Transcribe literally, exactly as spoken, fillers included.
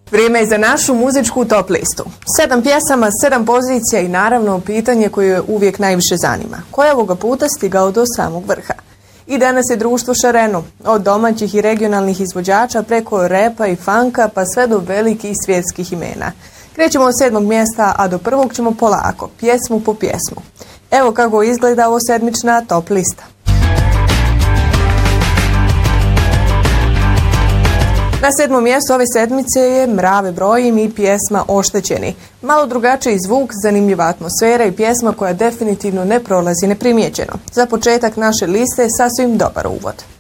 Vrijeme je za našu muzičku top listu. Sedam pjesama, sedam pozicija i naravno pitanje koje uvijek najviše zanima. Ko je ovoga puta stigao do samog vrha? I danas je društvo šareno. Od domaćih i regionalnih izvođača preko repa i funka pa sve do velikih svjetskih imena. Krećemo od sedmog mjesta, a do prvog ćemo polako, pjesmu po pjesmu. Evo kako izgleda ovo sedmična top lista. Na sedmom mjestu ove sedmice je Mrave brojim i pjesma Oštećeni. Malo drugačiji zvuk, zanimljiva atmosfera i pjesma koja definitivno ne prolazi neprimijećeno. Za početak naše liste je sasvim dobar uvod.